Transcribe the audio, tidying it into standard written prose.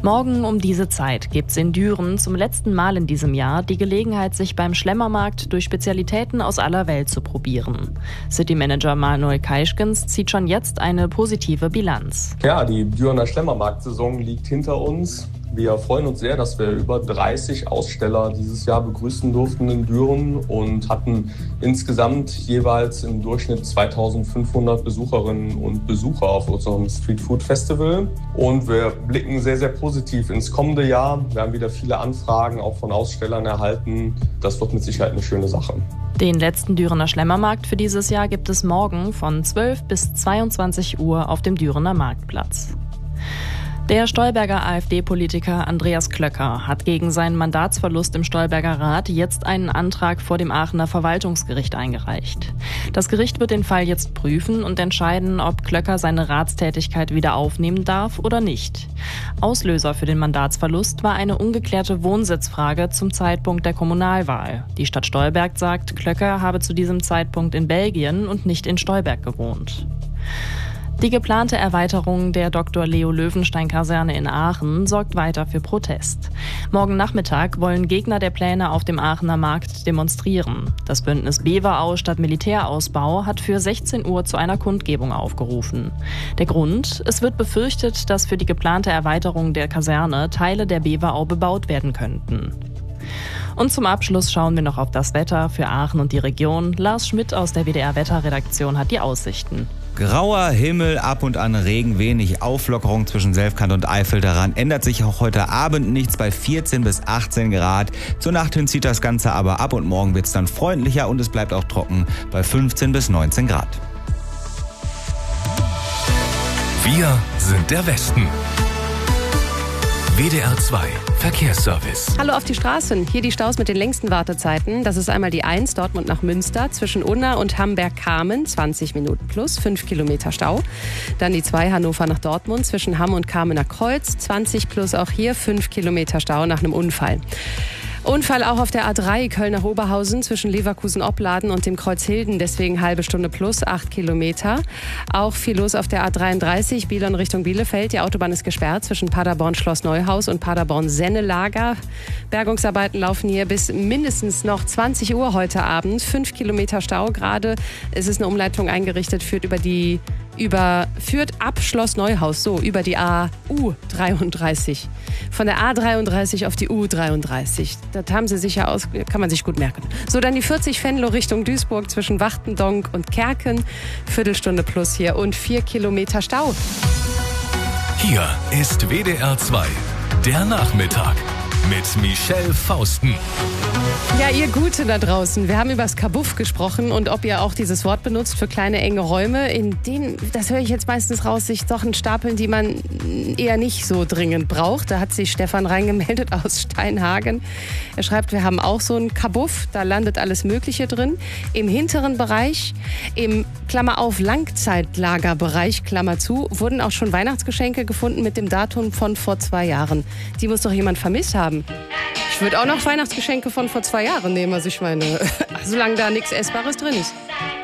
Morgen um diese Zeit gibt es in Düren zum letzten Mal in diesem Jahr die Gelegenheit, sich beim Schlemmermarkt durch Spezialitäten aus aller Welt zu probieren. City-Manager Manuel Kaischkens zieht schon jetzt eine positive Bilanz. Ja, die Dürener Schlemmermarkt-Saison liegt hinter uns. Wir freuen uns sehr, dass wir über 30 Aussteller dieses Jahr begrüßen durften in Düren und hatten insgesamt jeweils im Durchschnitt 2500 Besucherinnen und Besucher auf unserem Street Food Festival. Und wir blicken sehr, sehr positiv ins kommende Jahr. Wir haben wieder viele Anfragen auch von Ausstellern erhalten. Das wird mit Sicherheit eine schöne Sache. Den letzten Dürener Schlemmermarkt für dieses Jahr gibt es morgen von 12 bis 22 Uhr auf dem Dürener Marktplatz. Der Stolberger AfD-Politiker Andreas Klöcker hat gegen seinen Mandatsverlust im Stolberger Rat jetzt einen Antrag vor dem Aachener Verwaltungsgericht eingereicht. Das Gericht wird den Fall jetzt prüfen und entscheiden, ob Klöcker seine Ratstätigkeit wieder aufnehmen darf oder nicht. Auslöser für den Mandatsverlust war eine ungeklärte Wohnsitzfrage zum Zeitpunkt der Kommunalwahl. Die Stadt Stolberg sagt, Klöcker habe zu diesem Zeitpunkt in Belgien und nicht in Stolberg gewohnt. Die geplante Erweiterung der Dr. Leo Löwenstein-Kaserne in Aachen sorgt weiter für Protest. Morgen Nachmittag wollen Gegner der Pläne auf dem Aachener Markt demonstrieren. Das Bündnis Beverau statt Militärausbau hat für 16 Uhr zu einer Kundgebung aufgerufen. Der Grund? Es wird befürchtet, dass für die geplante Erweiterung der Kaserne Teile der Beverau bebaut werden könnten. Und zum Abschluss schauen wir noch auf das Wetter für Aachen und die Region. Lars Schmidt aus der WDR-Wetterredaktion hat die Aussichten. Grauer Himmel, ab und an Regen, wenig Auflockerung zwischen Selfkant und Eifel. Daran ändert sich auch heute Abend nichts bei 14 bis 18 Grad. Zur Nacht hin zieht das Ganze aber ab und morgen wird es dann freundlicher und es bleibt auch trocken bei 15 bis 19 Grad. Wir sind der Westen. WDR 2 Verkehrsservice. Hallo auf die Straßen. Hier die Staus mit den längsten Wartezeiten. Das ist einmal die 1 Dortmund nach Münster zwischen Unna und Hamberg-Kamen, 20 Minuten plus, 5 Kilometer Stau. Dann die 2 Hannover nach Dortmund zwischen Hamm und Kamener Kreuz, 20 plus, auch hier 5 Kilometer Stau nach einem Unfall. Unfall auch auf der A3 Köln nach Oberhausen zwischen Leverkusen-Opladen und dem Kreuz Hilden, deswegen halbe Stunde plus 8 Kilometer. Auch viel los auf der A33 Billon Richtung Bielefeld. Die Autobahn ist gesperrt zwischen Paderborn-Schloss Neuhaus und Paderborn-Sennelager. Bergungsarbeiten laufen hier bis mindestens noch 20 Uhr heute Abend. 5 Kilometer Stau gerade. Es ist eine Umleitung eingerichtet, führt ab Schloss Neuhaus, so über die U33. Von der A33 auf die U33. Das haben sie sicher kann man sich gut merken. So, dann die 40 Venlo Richtung Duisburg zwischen Wachtendonk und Kerken. Viertelstunde plus hier und 4 Kilometer Stau. Hier ist WDR 2, der Nachmittag mit Michelle Fausten. Ja, ihr Gute da draußen. Wir haben über das Kabuff gesprochen und ob ihr auch dieses Wort benutzt für kleine, enge Räume, in denen, das höre ich jetzt meistens raus, sich Sachen stapeln, die man eher nicht so dringend braucht. Da hat sich Stefan reingemeldet aus Steinhagen. Er schreibt, wir haben auch so ein Kabuff, da landet alles Mögliche drin. Im hinteren Bereich, im Klammer auf Langzeitlagerbereich, Klammer zu, wurden auch schon Weihnachtsgeschenke gefunden mit dem Datum von vor 2 Jahren. Die muss doch jemand vermisst haben. Ich würde auch noch Weihnachtsgeschenke von vor 2 Jahren nehmen. Also ich meine, solange da nichts Essbares drin ist.